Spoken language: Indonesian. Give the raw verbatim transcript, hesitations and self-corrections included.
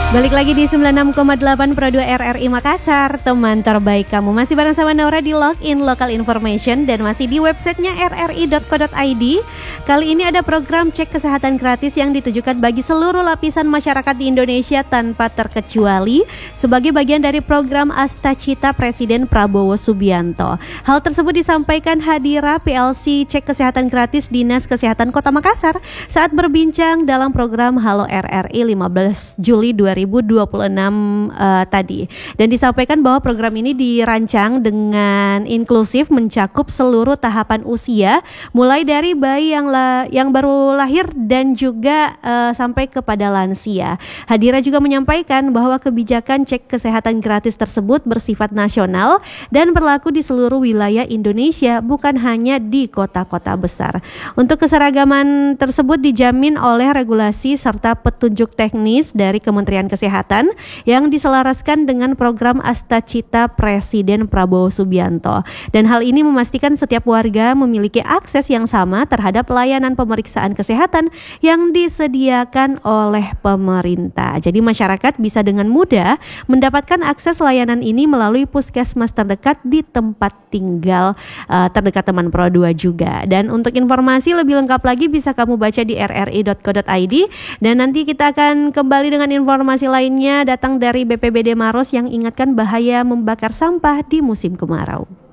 Balik lagi di sembilan puluh enam koma delapan Pro dua R R I Makassar, teman terbaik kamu. Masih bareng sama Naura di Login Local Information dan masih di websitenya r r i dot co dot i d. Kali ini ada program cek kesehatan gratis yang ditujukan bagi seluruh lapisan masyarakat di Indonesia tanpa terkecuali sebagai bagian dari program Astacita Presiden Prabowo Subianto. Hal tersebut disampaikan Hadira P L C Cek Kesehatan Gratis Dinas Kesehatan Kota Makassar saat berbincang dalam program Halo R R I lima belas Juli dua ribu dua puluh enam uh, tadi. Dan disampaikan bahwa program ini dirancang dengan inklusif mencakup seluruh tahapan usia mulai dari bayi yang la, yang baru lahir dan juga uh, sampai kepada lansia. Hadira juga menyampaikan bahwa kebijakan cek kesehatan gratis tersebut bersifat nasional dan berlaku di seluruh wilayah Indonesia, bukan hanya di kota-kota besar. Untuk keseragaman tersebut dijamin oleh regulasi serta petunjuk teknis dari Kementerian Kesehatan yang diselaraskan dengan program Astacita Presiden Prabowo Subianto. Dan hal ini memastikan setiap warga memiliki akses yang sama terhadap layanan pemeriksaan kesehatan yang disediakan oleh pemerintah. Jadi masyarakat bisa dengan mudah mendapatkan akses layanan ini melalui puskesmas terdekat di tempat tinggal uh, terdekat teman Pro dua juga. Dan untuk informasi lebih lengkap lagi bisa kamu baca di r r i dot co dot i d. Dan nanti kita akan kembali dengan informasi lainnya datang dari B P B D Maros yang ingatkan bahaya membakar sampah di musim kemarau.